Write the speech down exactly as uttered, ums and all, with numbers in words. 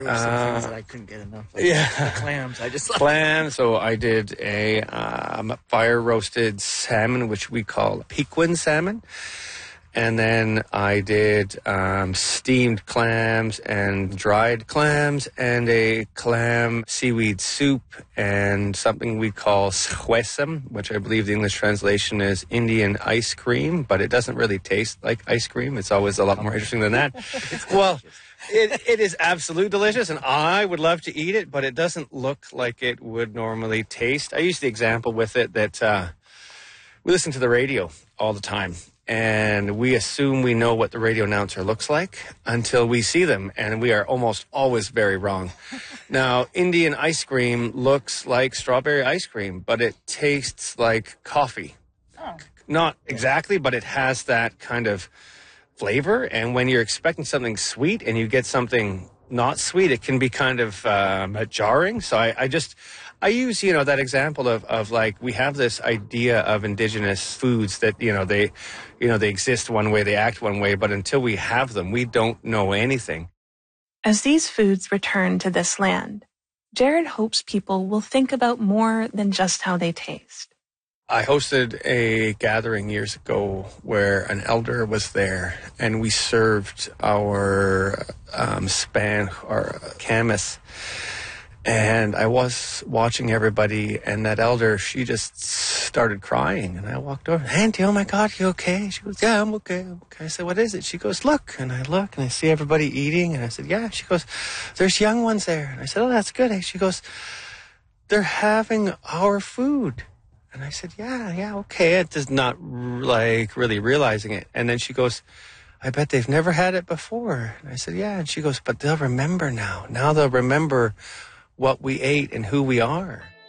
There were some Uh, things that I couldn't get enough of. yeah. The clams. I just Clams. So I did a um, fire roasted salmon, which we call Pequin salmon. And then I did um, steamed clams and dried clams and a clam seaweed soup and something we call squesam, which I believe the English translation is Indian ice cream, but it doesn't really taste like ice cream. It's always a lot more interesting than that. Well, it, it is absolutely delicious, and I would love to eat it, but it doesn't look like it would normally taste. I use the example with it that uh, we listen to the radio all the time. And we assume we know what the radio announcer looks like until we see them, and we are almost always very wrong. Now, Indian ice cream looks like strawberry ice cream, but it tastes like coffee. Oh. Not exactly, but it has that kind of flavor. And when you're expecting something sweet and you get something not sweet, it can be kind of um, jarring. So I, I just... I use, you know, that example of, of like, we have this idea of indigenous foods that, you know, they, you know, they exist one way, they act one way, but until we have them, we don't know anything. As these foods return to this land, Jared hopes people will think about more than just how they taste. I hosted a gathering years ago where an elder was there, and we served our um, span, our camas. And I was watching everybody, and that elder, she just started crying. And I walked over, Auntie, oh my God, you okay? She goes, yeah, I'm okay, I'm okay. I said, what is it? She goes, look. And I look, and I see everybody eating. And I said, yeah. She goes, there's young ones there. And I said, oh, that's good. And she goes, they're having our food. And I said, yeah, yeah, okay. It is not like really realizing it. And then she goes, I bet they've never had it before. And I said, yeah. And she goes, but they'll remember now. Now they'll remember what we ate and who we are.